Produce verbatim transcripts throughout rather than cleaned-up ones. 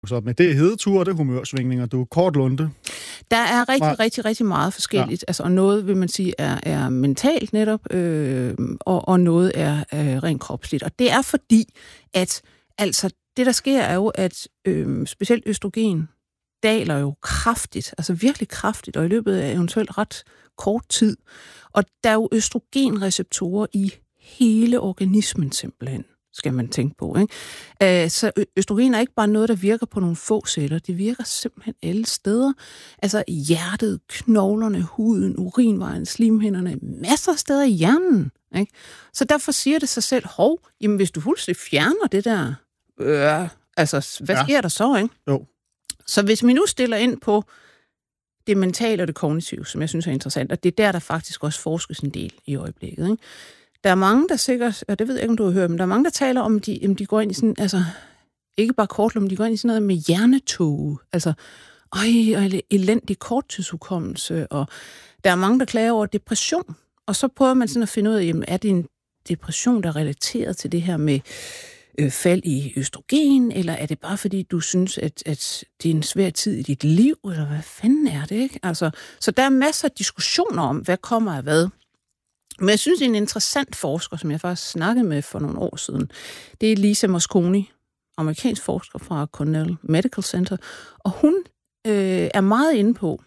Så med det er hedeture, det er humørsvingninger, du er kort lunte. Der er rigtig, Nej. rigtig, rigtig meget forskelligt. Ja. Altså, og noget, vil man sige, er, er mentalt netop, øh, og, og noget er øh, rent kropsligt. Og det er fordi, at altså, det, der sker, er jo, at øh, specielt østrogen daler jo kraftigt, altså virkelig kraftigt, og i løbet af eventuelt ret kort tid. Og der er jo østrogenreceptorer i hele organismen simpelthen, skal man tænke på. Ikke? Så østrogen er ikke bare noget, der virker på nogle få celler. Det virker simpelthen alle steder. Altså hjertet, knoglerne, huden, urinvejen, slimhinderne, masser af steder i hjernen. Ikke? Så derfor siger det sig selv, hov, jamen hvis du fuldstændig fjerner det der, øh, altså hvad ja. sker der så? Ikke? Jo. Så hvis vi nu stiller ind på det mentale og det kognitive, som jeg synes er interessant, og det er der, der faktisk også forskes en del i øjeblikket, ikke? Der er mange, der sikkert, og det ved jeg ikke, om du har hørt, men der er mange, der taler om, de, om de går ind i sådan, altså, ikke bare kortlum, de går ind i sådan noget med hjernetog, altså, øj, og elendig korttidshukommelse, og der er mange, der klager over depression, og så prøver man sådan at finde ud af, jamen, er det en depression, der er relateret til det her med øh, fald i østrogen, eller er det bare fordi, du synes, at, at det er en svær tid i dit liv, eller hvad fanden er det, ikke? Altså, så der er masser af diskussioner om, hvad kommer af hvad. Men jeg synes, en interessant forsker, som jeg faktisk snakkede med for nogle år siden, det er Lisa Mosconi, amerikansk forsker fra Cornell Medical Center, og hun øh, er meget inde på,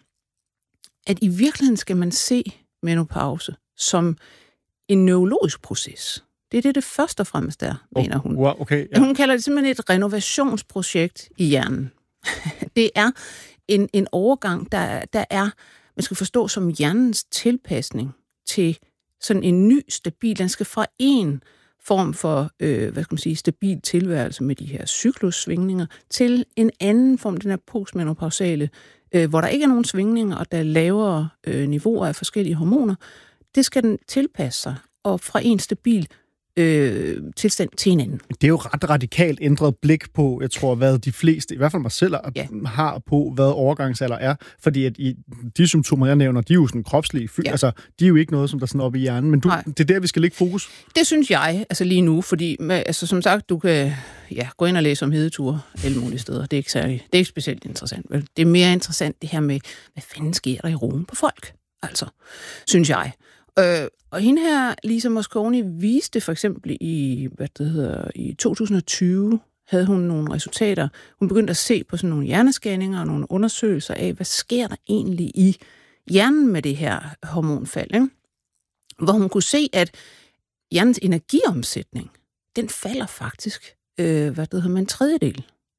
at i virkeligheden skal man se menopause som en neurologisk proces. Det er det, det først og fremmest er, oh, mener hun. Wow, okay, ja. Hun kalder det simpelthen et renovationsprojekt i hjernen. Det er en, en overgang, der, der er, man skal forstå, som hjernens tilpasning til sådan en ny, stabil, den skal fra en form for, øh, hvad skal man sige, stabil tilværelse med de her cyklussvingninger, til en anden form, den her postmenopausale, øh, hvor der ikke er nogen svingninger, og der er lavere øh, niveauer af forskellige hormoner. Det skal den tilpasse sig, og fra en stabil øh, tilstand til en anden. Det er jo ret radikalt ændret blik på, jeg tror, hvad de fleste, i hvert fald mig selv, ja. har på, hvad overgangsalder er. Fordi at i de symptomer, jeg nævner, de er jo sådan kropslige. Ja. Altså, de er jo ikke noget, som der er sådan oppe i hjernen. Men du, det er der, vi skal lægge fokus. Det synes jeg, altså lige nu, fordi altså, som sagt, du kan ja, gå ind og læse om hedeture alle mulige steder. Det er ikke særlig, det er ikke specielt interessant. Vel? Det er mere interessant det her med, hvad fanden sker der i roen på folk? Altså, synes jeg. Øh, og hende her, Lisa Mosconi, viste for eksempel i, hvad det hedder, i to tusind og tyve, havde hun nogle resultater. Hun begyndte at se på sådan nogle hjernescanninger og nogle undersøgelser af, hvad sker der egentlig i hjernen med det her hormonfald, ikke? Hvor hun kunne se, at hjernens energiomsætning, den falder faktisk, øh, hvad det hedder, med en tredjedel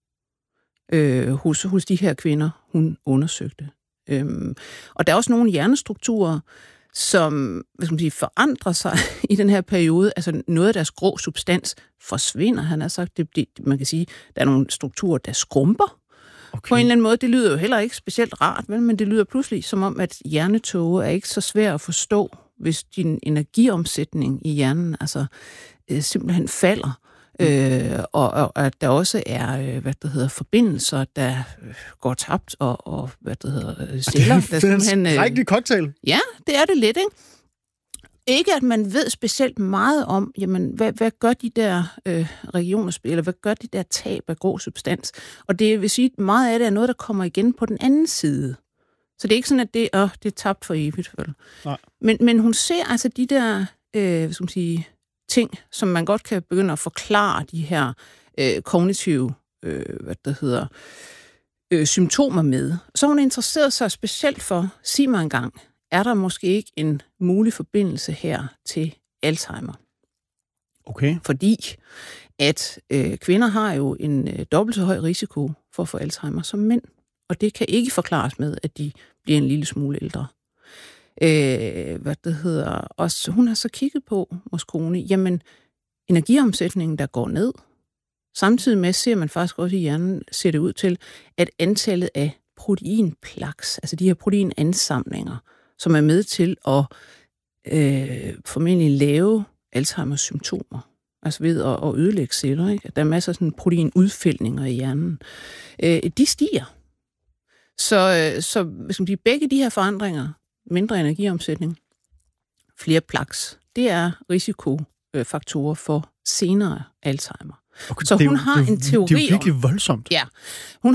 øh, hos, hos de her kvinder, hun undersøgte. Øhm, og der er også nogle hjernestrukturer, som hvad skal man sige, forandrer sig i den her periode. Altså noget af deres grå substans forsvinder, han har sagt. Det, det, man kan sige, der er nogle strukturer, der skrumper. Okay. På en eller anden måde. Det lyder jo heller ikke specielt rart, vel? Men det lyder pludselig som om, at hjernetoge er ikke så svært at forstå, hvis din energiomsætning i hjernen altså øh, simpelthen falder. Øh, og, og at der også er, øh, hvad det hedder, forbindelser, der øh, går tabt, og, og hvad det hedder, celler. Det er en skrækkelig øh, cocktail. Ja, det er det lidt, ikke? Ikke, at man ved specielt meget om, jamen, hvad, hvad gør de der øh, regioner, eller hvad gør de der tab af grå substans? Og det vil sige, meget af det er noget, der kommer igen på den anden side. Så det er ikke sådan, at det, øh, det er tabt for evigt. Nej. Men, men hun ser altså de der, øh, hvad skal man sige, ting, som man godt kan begynde at forklare de her øh, kognitive øh, hvad det hedder, øh, symptomer med. Så hun interesseret sig specielt for, sig mig engang, er der måske ikke en mulig forbindelse her til Alzheimer? Okay. Fordi at øh, kvinder har jo en øh, dobbelt så høj risiko for at få Alzheimer som mænd, og det kan ikke forklares med, at de bliver en lille smule ældre. Øh, hvad det hedder, og så, hun har så kigget på, Mosconi, jamen energiomsætningen, der går ned, samtidig med ser man faktisk også i hjernen, ser det ud til, at antallet af proteinplaks, altså de her proteinansamlinger, som er med til at øh, formentlig lave Alzheimers symptomer, altså ved at, at ødelægge celler, ikke? Der er masser af sådan proteinudfældninger i hjernen. Øh, de stiger. Så, så hvis man siger, begge de her forandringer, mindre energiomsætning, flere plaks, det er risikofaktorer for senere Alzheimer. Okay, så hun jo, har det, en teori det er jo virkelig om, voldsomt. Ja,